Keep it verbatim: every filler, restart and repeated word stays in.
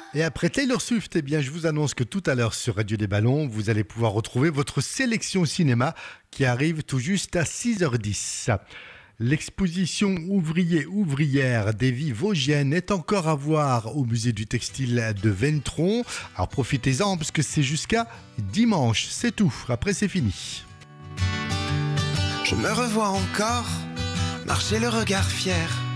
Et après Taylor Swift, eh bien, je vous annonce que tout à l'heure sur Radio des Ballons, vous allez pouvoir retrouver votre sélection cinéma qui arrive tout juste à six heures dix. L'exposition ouvrier-ouvrière des vies vosgiennes est encore à voir au musée du textile de Ventron. Alors profitez-en parce que c'est jusqu'à dimanche, c'est tout. Après c'est fini. Je me revois encore marcher le regard fier